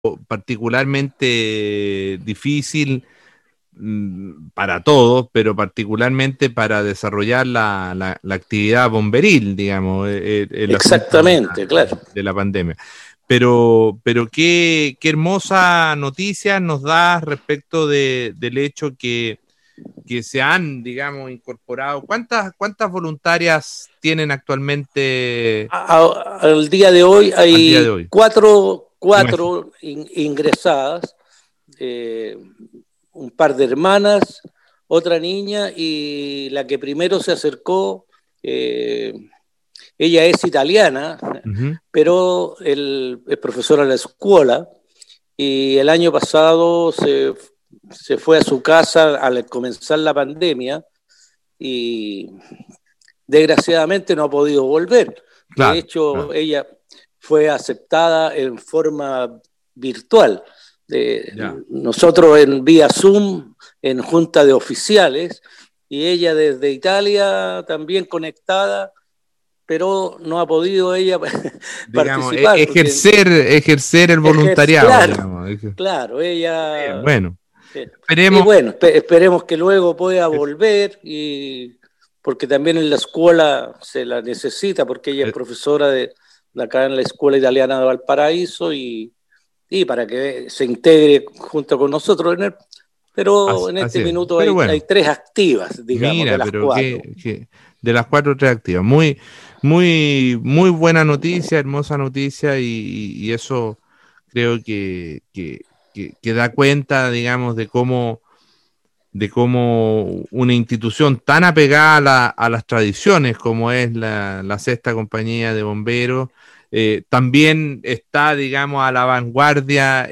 particularmente difícil para todos, pero particularmente para desarrollar la actividad bomberil, digamos, el asunto Exactamente, claro. de la pandemia. Pero qué hermosa noticia nos da respecto del hecho que se han, digamos, incorporado. ¿Cuántas voluntarias tienen actualmente Al día de hoy al día de hay hoy? cuatro ingresadas, un par de hermanas, otra niña y la que primero se acercó, ella es italiana, Uh-huh. pero es profesora de la escuela y el año pasado se fue a su casa al comenzar la pandemia y desgraciadamente no ha podido volver. De Claro, hecho, claro. ella fue aceptada en forma virtual. Ya. Nosotros en vía Zoom, en junta de oficiales, y ella desde Italia también conectada, pero no ha podido ella Digamos, participar. ejercer el voluntariado, Claro, digamos. claro, ella... Bueno, Y esperemos. bueno, esperemos que luego pueda volver, porque también en la escuela se la necesita, porque ella es eh, profesora de acá en la Escuela Italiana de Valparaíso y para que se integre junto con nosotros pero en Así este es. minuto Pero hay bueno, tres activas, digamos, de mira, las pero cuatro. de las cuatro tres activas, muy buena noticia, hermosa noticia, y eso creo que da cuenta, digamos, de cómo una institución tan apegada a las tradiciones como es la Sexta Compañía de Bomberos, también está, digamos, a la vanguardia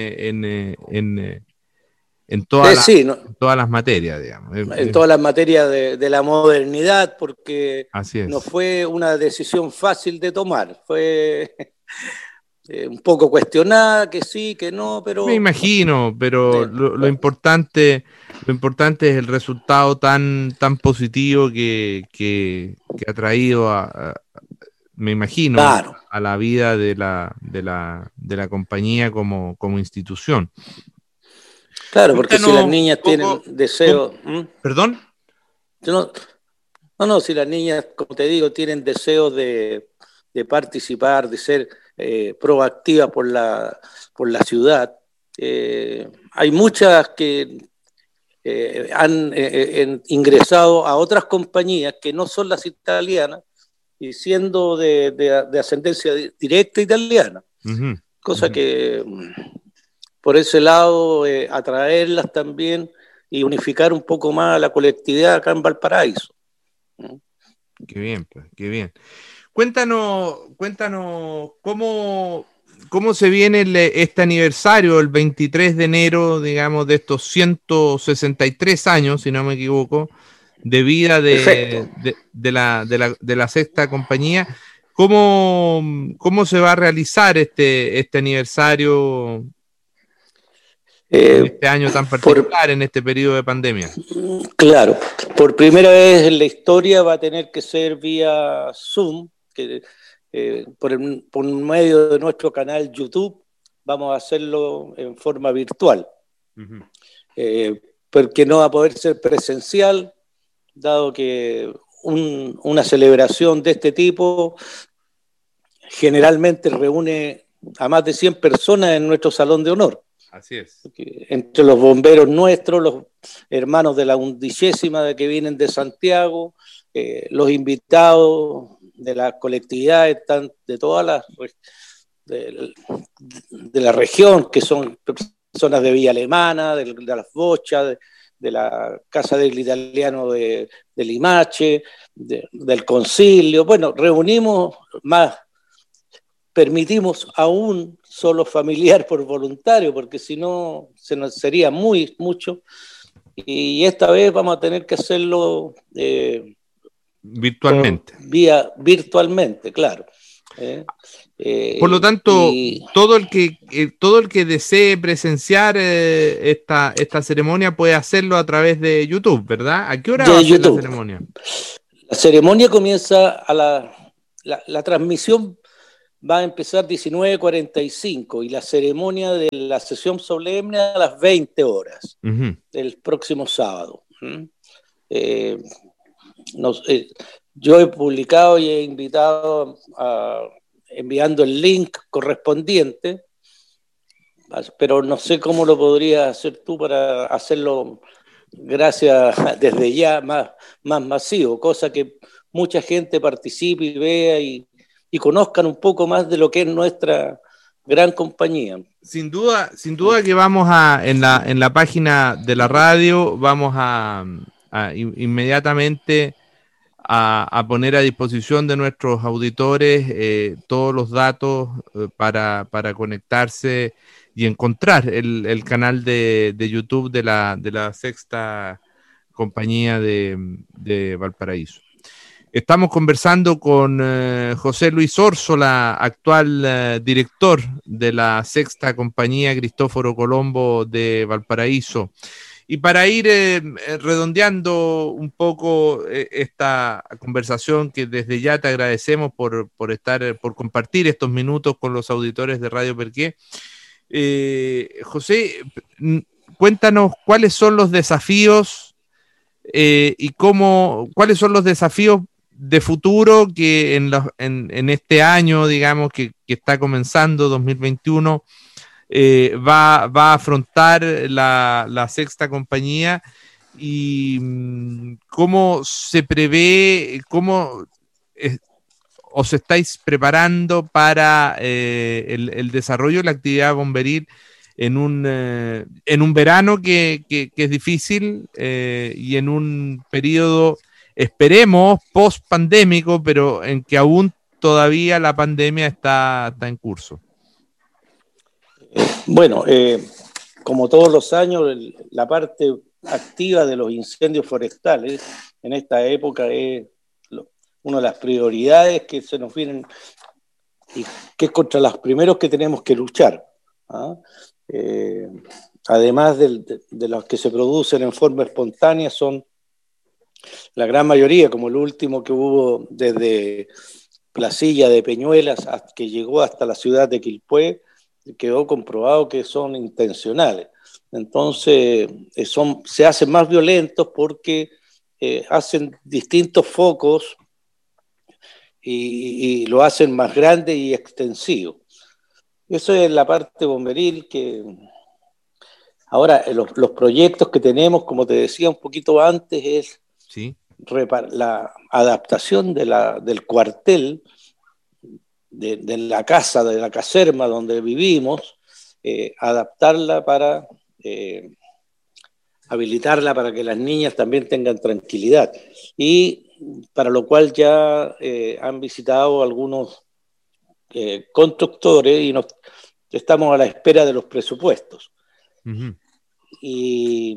en Sí, no, en todas las materias, digamos. en todas las materias de la modernidad, porque Así no es. fue una decisión fácil de tomar, fue un poco cuestionada, que sí, que no, Me pero imagino, pero lo importante es el resultado tan positivo que ha traído me imagino, claro, a la vida de la compañía como institución. claro, porque si las Cuéntanos un niñas tienen poco, deseo, ¿m? ¿perdón? No, no, si las niñas, como te digo, tienen deseo de participar, de ser proactivas por la ciudad, hay muchas que han ingresado a otras compañías que no son las italianas y siendo de ascendencia directa italiana, Ujú, cosa ujú. que por ese lado atraerlas también y unificar un poco más a la colectividad acá en Valparaíso. Qué bien, pues, qué bien. Cuéntanos cómo se viene este aniversario, el 23 de enero, digamos, de estos 163 años, si no me equivoco, de vida Perfecto. de la Sexta Compañía. ¿Cómo se va a realizar este aniversario en Eh, este año tan por, particular, en este periodo de pandemia? claro, por primera vez en la historia va a tener que ser vía Zoom, que por medio de nuestro canal YouTube vamos a hacerlo en forma virtual, Ujú. porque no va a poder ser presencial, dado que una celebración de este tipo generalmente reúne a más de 100 personas en nuestro salón de honor. Así es. Entre los bomberos nuestros, los hermanos de la 11ª de que vienen de Santiago, los invitados de las colectividades de todas de la región, que son personas de Villa Alemana, de las Bochas, de la Casa del Italiano de Limache, del Concilio. Bueno, reunimos más, permitimos a un solo familiar por voluntario, porque si no se nos sería mucho. Y esta vez vamos a tener que hacerlo por Virtualmente. vía virtualmente, claro. Por lo tanto, Y todo el que desee presenciar esta ceremonia puede hacerlo a través de YouTube, ¿verdad? ¿A qué hora va a de ser la YouTube. ceremonia? La ceremonia comienza la transmisión. va a empezar 19:45 y la ceremonia de la sesión solemne a las 20 horas, el próximo sábado. Yo he publicado y he invitado enviando el link correspondiente, pero no sé cómo lo podrías hacer tú para hacerlo, gracias, desde ya más masivo, cosa que mucha gente participe y vea y conozcan un poco más de lo que es nuestra gran compañía. Sin duda que vamos en la página de la radio, vamos a inmediatamente a poner a disposición de nuestros auditores todos los datos para conectarse y encontrar el canal de YouTube de la Sexta Compañía de Valparaíso. Estamos conversando con José Luis Órsola, actual director de la Sexta Compañía Cristóforo Colombo de Valparaíso. Y para ir redondeando un poco esta conversación, que desde ya te agradecemos por compartir estos minutos con los auditores de Radio Perqué. José, cuéntanos cuáles son los desafíos y cuáles son los desafíos de futuro que en este año, digamos, que está comenzando 2021, va a afrontar la Sexta Compañía, y cómo se prevé, os estáis preparando para el desarrollo de la actividad bomberil en un verano que es difícil, y en un periodo, esperemos, post-pandémico, pero en que aún todavía la pandemia está en curso. Bueno, como todos los años, la parte activa de los incendios forestales en esta época es una de las prioridades que se nos vienen y que es contra los primeros que tenemos que luchar. Además de los que se producen en forma espontánea, son la gran mayoría, como el último que hubo desde Placilla de Peñuelas que llegó hasta la ciudad de Quilpué, quedó comprobado que son intencionales. Entonces se hacen más violentos porque hacen distintos focos y lo hacen más grande y extensivo. Eso es la parte bomberil. Que ahora los proyectos que tenemos, como te decía un poquito antes, es ¿sí? La adaptación del cuartel, de la casa, de la caserma donde vivimos, adaptarla para habilitarla para que las niñas también tengan tranquilidad, y para lo cual ya han visitado algunos constructores y estamos a la espera de los presupuestos. Y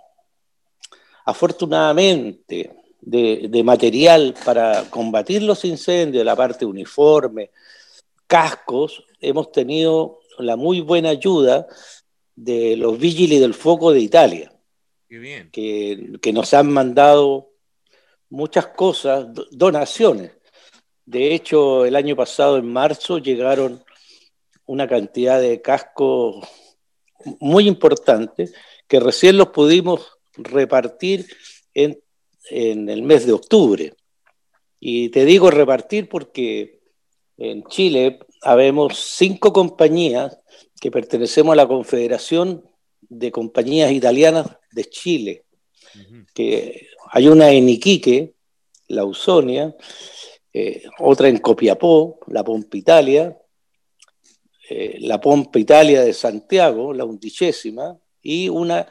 afortunadamente de material para combatir los incendios, la parte uniforme, cascos, hemos tenido la muy buena ayuda de los Vigili del Fuoco de Italia. Qué bien. Que nos han mandado muchas cosas, donaciones. De hecho, el año pasado, en marzo, llegaron una cantidad de cascos muy importante que recién los pudimos repartir en el mes de octubre. Y te digo repartir porque en Chile habemos 5 compañías que pertenecemos a la Confederación de Compañías Italianas de Chile, que hay una en Iquique, la Ausonia, otra en Copiapó, la Pompa Italia, la Pompa Italia de Santiago, la 11ª, y una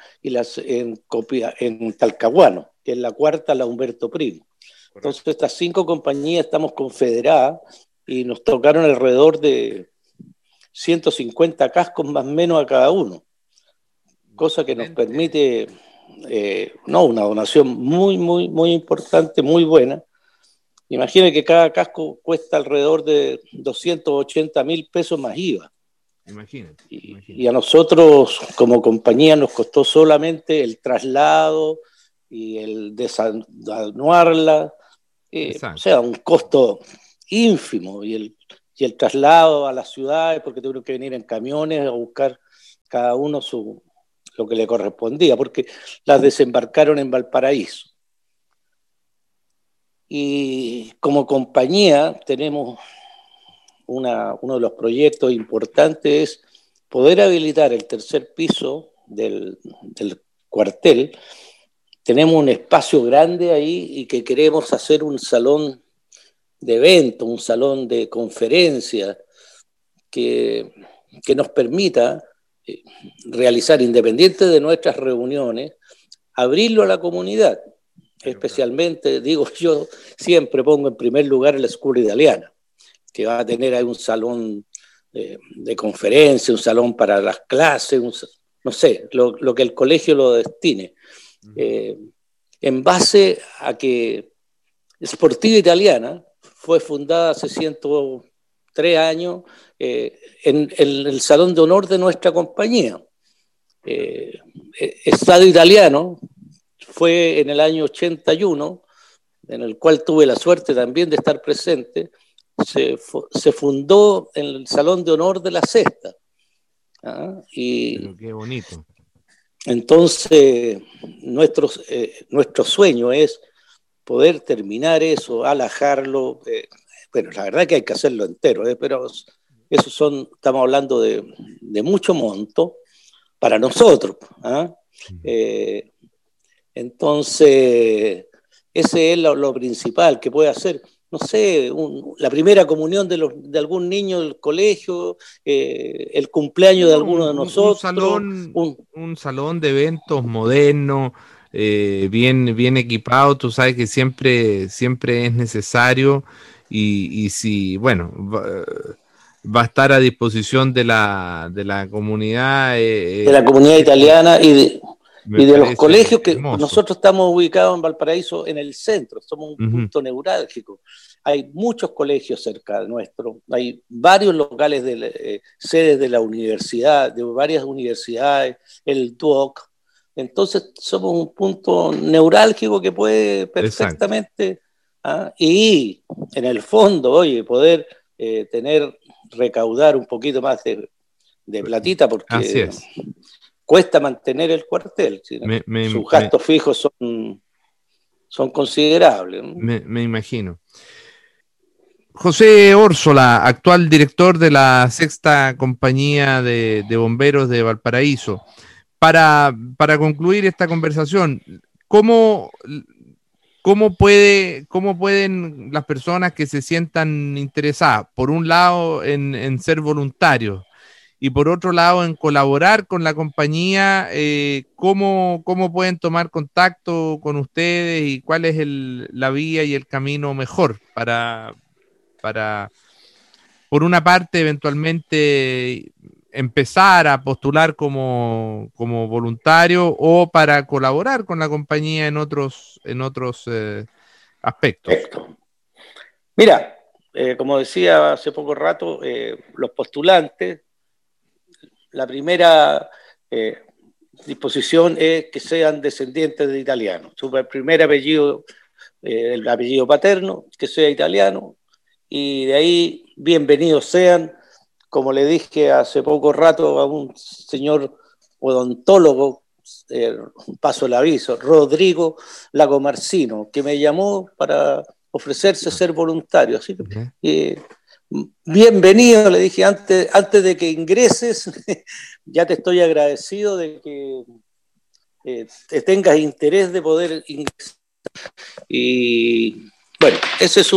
en Talcahuano, que es la 4ª, la Humberto Primo. Entonces estas 5 compañías estamos confederadas y nos tocaron alrededor de 150 cascos más o menos a cada uno, cosa que nos permite una donación muy, muy, muy importante, muy buena. Imaginen que cada casco cuesta alrededor de 280.000 pesos más IVA. Imagínate. Y a nosotros como compañía nos costó solamente el traslado y el desanuarla, o sea, un costo ínfimo, y y el traslado a las ciudades, porque tuvieron que venir en camiones a buscar cada uno lo que le correspondía, porque las desembarcaron en Valparaíso. Y como compañía tenemos uno de los proyectos importantes es poder habilitar el tercer piso del cuartel. Tenemos un espacio grande ahí y que queremos hacer un salón de eventos, un salón de conferencias que nos permita realizar, independiente de nuestras reuniones, abrirlo a la comunidad. Especialmente, digo, yo siempre pongo en primer lugar la escuela italiana, que va a tener ahí un salón de conferencia, un salón para las clases, no sé, lo que el colegio lo destine. En base a que Sportiva Italiana fue fundada hace 103 años en el salón de honor de nuestra compañía. Estadio Italiano fue en el año 81, en el cual tuve la suerte también de estar presente. Se fundó en el Salón de Honor de la Cesta. Pero qué bonito. Entonces, nuestro sueño es poder terminar eso, alajarlo. Bueno, la verdad que hay que hacerlo entero, pero estamos hablando de mucho monto para nosotros. Entonces, ese es lo principal que puede hacer. No sé, la primera comunión de algún niño del colegio, el cumpleaños de alguno de nosotros. Un salón de eventos moderno, bien equipado. Tú sabes que siempre es necesario y si, bueno, va a estar a disposición de la comunidad. De la comunidad italiana y de los colegios que hermoso. Nosotros estamos ubicados en Valparaíso en el centro, somos un punto neurálgico. Hay muchos colegios cerca de nuestro, hay varios locales sedes de la universidad, de varias universidades, el DUOC. Entonces somos un punto neurálgico que puede perfectamente, y en el fondo, oye, poder recaudar un poquito más de platita, porque así es. Cuesta mantener el cuartel. Sus gastos fijos son considerables. Me imagino. José Órsola, actual director de la Sexta Compañía de Bomberos de Valparaíso. Para concluir esta conversación, ¿cómo pueden las personas que se sientan interesadas, por un lado, en ser voluntarios, y por otro lado en colaborar con la compañía, cómo pueden tomar contacto con ustedes y cuál es la vía y el camino mejor para por una parte, eventualmente empezar a postular como voluntario o para colaborar con la compañía en otros aspectos? Perfecto. Mira, como decía hace poco rato, los postulantes, la primera disposición es que sean descendientes de italianos. Su primer apellido, el apellido paterno, que sea italiano, y de ahí bienvenidos sean. Como le dije hace poco rato a un señor odontólogo, paso el aviso, Rodrigo Lagomarcino, que me llamó para ofrecerse ser voluntario. Así que bienvenido, le dije, antes de que ingreses, ya te estoy agradecido de que te tengas interés de poder ingresar. Y bueno, ese es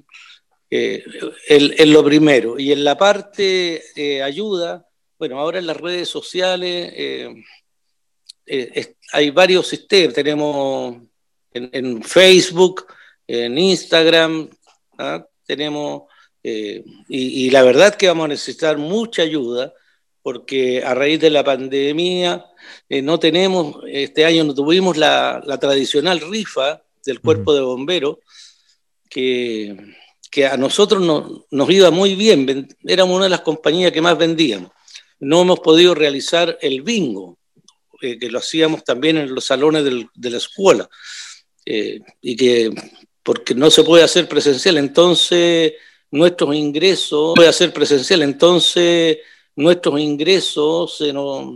lo primero. Y en la parte ayuda, bueno, ahora en las redes sociales hay varios sistemas. Tenemos en Facebook, en Instagram, tenemos, y la verdad que vamos a necesitar mucha ayuda, porque a raíz de la pandemia este año no tuvimos la tradicional rifa del cuerpo de bomberos, que a nosotros nos iba muy bien, éramos una de las compañías que más vendíamos. No hemos podido realizar el bingo, que lo hacíamos también en los salones de la escuela, y que porque no se puede hacer presencial. Entonces nuestros ingresos, puede ser presencial, entonces nuestros ingresos